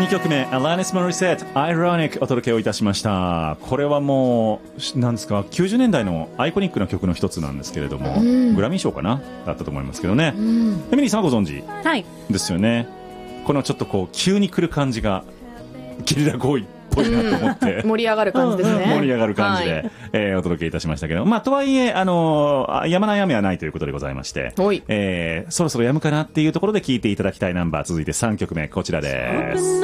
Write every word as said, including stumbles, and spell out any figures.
にきょくめ Alanis Morissette Ironic お届けをいたしました。これはもうなんですか、きゅうじゅうねんだいのアイコニックな曲の一つなんですけれども、うん、グラミー賞かなだったと思いますけどね、うん、エミリーさんはご存知、 はい、 ですよね。このちょっとこう急に来る感じがゲリラ豪雨っぽいなと思って、 うん、盛り上がる感じですね。 盛り上がる感じで、はい、えー、お届けいたしましたけど、まあとはいえあのー、やまない雨はないということでございまして、えー、そろそろやむかなっていうところで聴いていただきたいナンバー、続いてさんきょくめこちらです。